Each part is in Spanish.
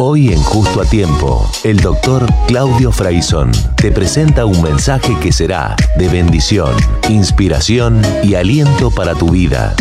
Hoy en Justo a Tiempo, el doctor Claudio Fraizón te presenta un mensaje que será de bendición, inspiración y aliento para tu vida.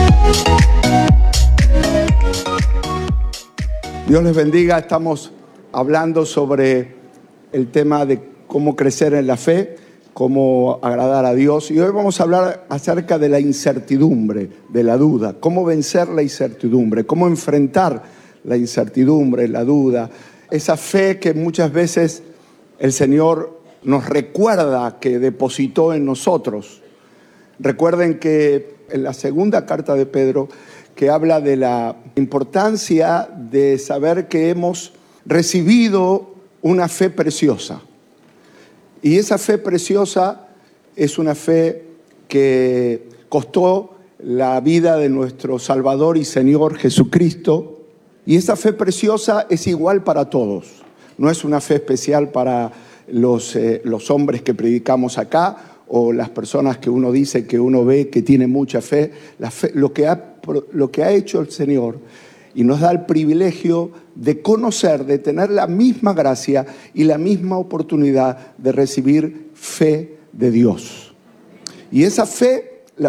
Dios les bendiga. Estamos hablando sobre el tema de cómo crecer en la fe, cómo agradar a Dios. Y hoy vamos a hablar acerca de la incertidumbre, de la duda. Cómo vencer la incertidumbre, cómo enfrentar la incertidumbre, la duda. Esa fe que muchas veces el Señor nos recuerda que depositó en nosotros. Recuerden que en la segunda carta de Pedro, que habla de la importancia de saber que hemos recibido una fe preciosa. Y esa fe preciosa es una fe que costó la vida de nuestro Salvador y Señor Jesucristo. Y esa fe preciosa es igual para todos. No es una fe especial para los hombres que predicamos acá o las personas que uno dice que uno ve que tiene mucha fe. La fe, lo que ha hecho el Señor y nos da el privilegio de conocer, de tener la misma gracia y la misma oportunidad de recibir fe de Dios. Y esa fe la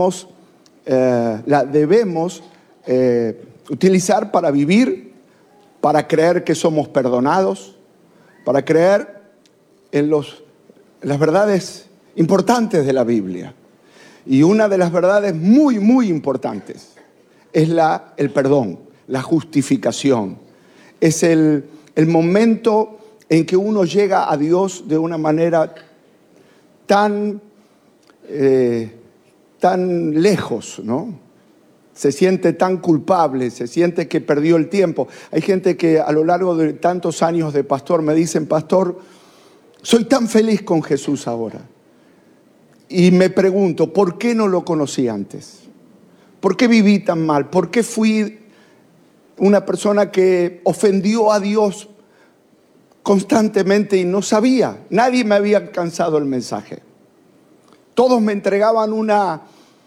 debemos utilizar para vivir, para creer que somos perdonados, para creer en las verdades importantes de la Biblia. Y una de las verdades muy, muy importantes es el perdón, la justificación. Es el momento en que uno llega a Dios de una manera tan lejos, ¿no? Se siente tan culpable, se siente que perdió el tiempo. Hay gente que a lo largo de tantos años de pastor me dicen: pastor, soy tan feliz con Jesús ahora. Y me pregunto, ¿por qué no lo conocí antes? ¿Por qué viví tan mal? ¿Por qué fui una persona que ofendió a Dios constantemente y no sabía? Nadie me había alcanzado el mensaje. Todos me entregaban una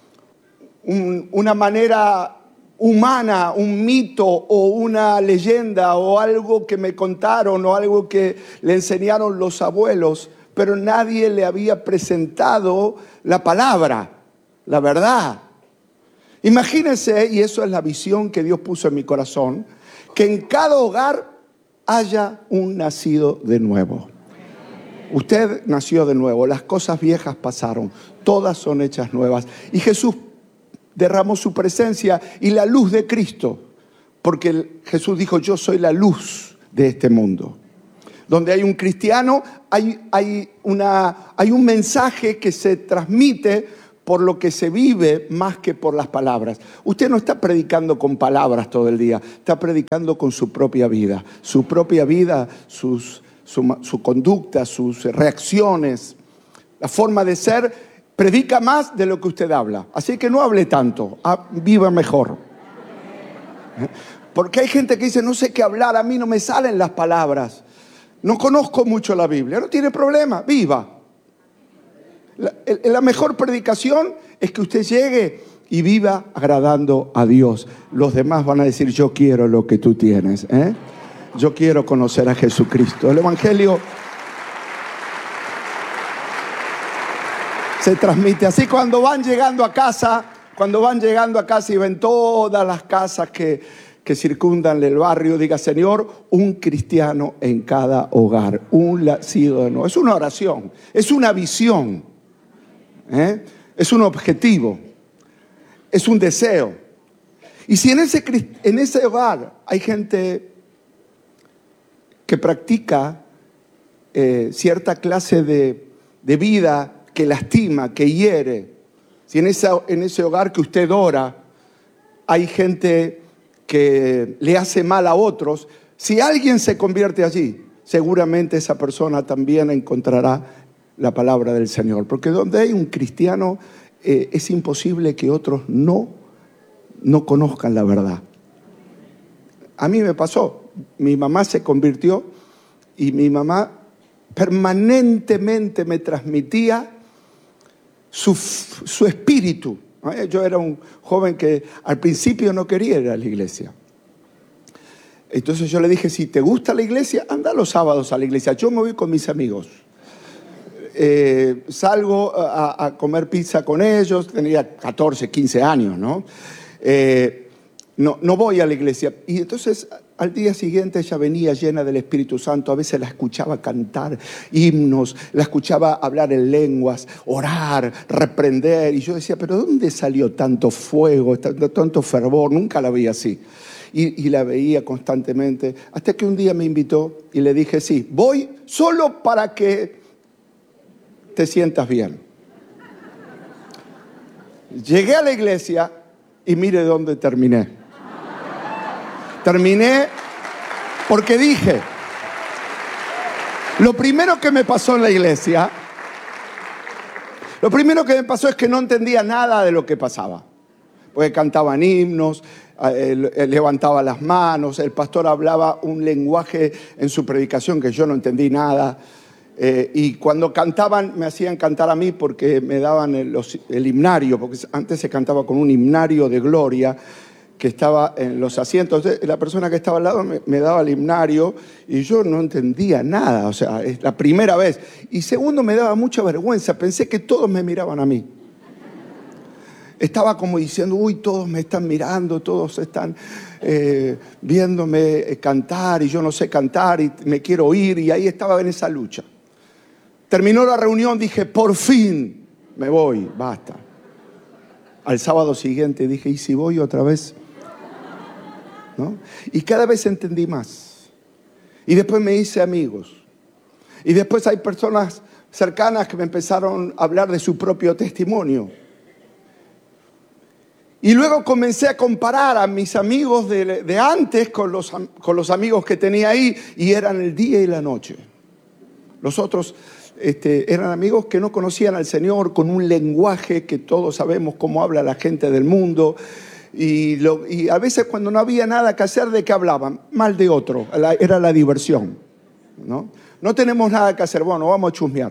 manera humana, un mito o una leyenda o algo que me contaron o algo que le enseñaron los abuelos, pero nadie le había presentado la palabra, la verdad. Imagínense, y eso es la visión que Dios puso en mi corazón, que en cada hogar haya un nacido de nuevo. Usted nació de nuevo, las cosas viejas pasaron, todas son hechas nuevas. Y Jesús derramó su presencia y la luz de Cristo, porque Jesús dijo: yo soy la luz de este mundo. Donde hay un cristiano, hay un mensaje que se transmite por lo que se vive más que por las palabras. Usted no está predicando con palabras todo el día, está predicando con su propia vida. Su propia vida, su conducta, sus reacciones, la forma de ser. Predica más de lo que usted habla. Así que no hable tanto, viva mejor. Porque hay gente que dice: no sé qué hablar, a mí no me salen las palabras. No conozco mucho la Biblia. No tiene problema, viva. La mejor predicación es que usted llegue y viva agradando a Dios. Los demás van a decir: yo quiero lo que tú tienes, ¿eh? Yo quiero conocer a Jesucristo. El Evangelio se transmite así. Cuando van llegando a casa y ven todas las casas que circundan el barrio, diga: Señor, un cristiano en cada hogar, un nacido de nuevo. Es una oración, es una visión, es un objetivo, es un deseo. Y si en ese hogar hay gente que practica cierta clase de vida que lastima, que hiere, si en ese hogar que usted ora hay gente que le hace mal a otros, si alguien se convierte allí, seguramente esa persona también encontrará la palabra del Señor. Porque donde hay un cristiano es imposible que otros no conozcan la verdad. A mí me pasó, mi mamá se convirtió y mi mamá permanentemente me transmitía su espíritu. Yo era un joven que al principio no quería ir a la iglesia. Entonces yo le dije, si te gusta la iglesia, anda los sábados a la iglesia. Yo me voy con mis amigos. Salgo a comer pizza con ellos, tenía 14, 15 años, ¿no? No voy a la iglesia. Y entonces al día siguiente ella venía llena del Espíritu Santo. A veces la escuchaba cantar himnos, la escuchaba hablar en lenguas, orar, reprender. Y yo decía, ¿pero dónde salió tanto fuego, tanto fervor? Nunca la vi así. Y la veía constantemente. Hasta que un día me invitó y le dije, sí, voy solo para que te sientas bien. Llegué a la iglesia y mire dónde terminé. Terminé porque dije, lo primero que me pasó en la iglesia, lo primero que me pasó es que no entendía nada de lo que pasaba. Porque cantaban himnos, levantaba las manos, el pastor hablaba un lenguaje en su predicación que yo no entendí nada. Y cuando cantaban, me hacían cantar a mí porque me daban el himnario, porque antes se cantaba con un himnario de gloria que estaba en los asientos. Entonces, la persona que estaba al lado me daba el himnario y yo no entendía nada, o sea, es la primera vez. Y segundo, me daba mucha vergüenza, pensé que todos me miraban a mí. Estaba como diciendo, uy, todos me están mirando, todos están viéndome cantar y yo no sé cantar y me quiero oír, y ahí estaba en esa lucha. Terminó la reunión, dije, por fin me voy, basta. Al sábado siguiente dije, ¿y si voy otra vez? ¿No? Y cada vez entendí más. Y después me hice amigos. Y después hay personas cercanas que me empezaron a hablar de su propio testimonio. Y luego comencé a comparar a mis amigos de antes con los amigos que tenía ahí, y eran el día y la noche. Los otros eran amigos que no conocían al Señor, con un lenguaje que todos sabemos cómo habla la gente del mundo. Y a veces cuando no había nada que hacer, ¿de qué hablaban? Mal de otro, era la diversión, ¿no? No tenemos nada que hacer, bueno, vamos a chusmear.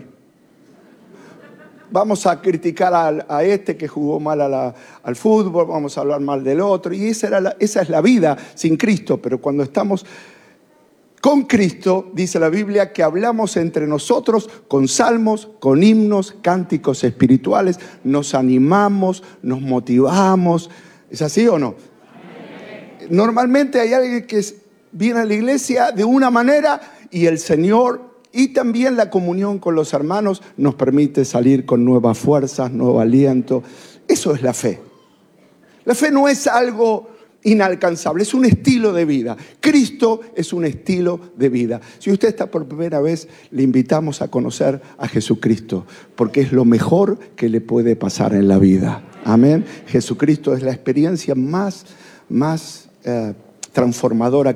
Vamos a criticar a este que jugó mal al fútbol, vamos a hablar mal del otro. Y esa es la vida sin Cristo. Pero cuando estamos con Cristo, dice la Biblia, que hablamos entre nosotros con salmos, con himnos, cánticos espirituales, nos animamos, nos motivamos. ¿Es así o no? Normalmente hay alguien que viene a la iglesia de una manera y el Señor y también la comunión con los hermanos nos permite salir con nuevas fuerzas, nuevo aliento. Eso es la fe. La fe no es algo inalcanzable, es un estilo de vida. Cristo es un estilo de vida. Si usted está por primera vez, le invitamos a conocer a Jesucristo, porque es lo mejor que le puede pasar en la vida. Amén. Jesucristo es la experiencia más transformadora